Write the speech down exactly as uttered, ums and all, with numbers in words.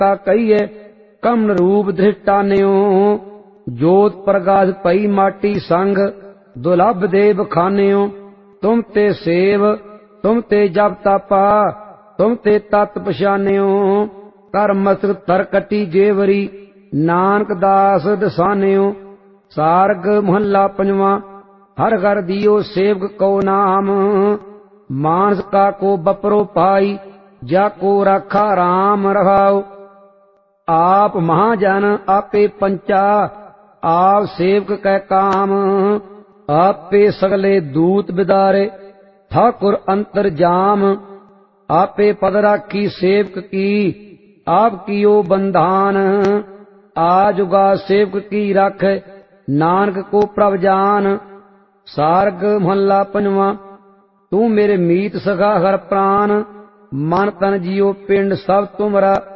ता कहिए कमन रूप दृष्टान्यो। जोत प्रकाश पई माटी संग दुलभ देव खान्यो। तुम ते सेव तुम ते जप तपा तुम ते तत् पछान्यो। कर मस्तक तरकटी जेवरी नानक दास दसान्यो। सारग महला पंजवा। हर घर दियो सेवक को नाम। मानस का को बपरो पाई जाको राखा राम रहाओ। आप महाजन आपे पंचा आप सेवक कै काम। आपे सगले दूत बिदारे ठाकुर अंतर जाम। आपे पद राखी सेवक की आप कियो बंधान। आजुगा सेवक की रख नानक को प्रभ जान। सारग महला पंजवा। तू मेरे मीत सखा हर प्राण मन तन जियो पिंड सब तुमरा।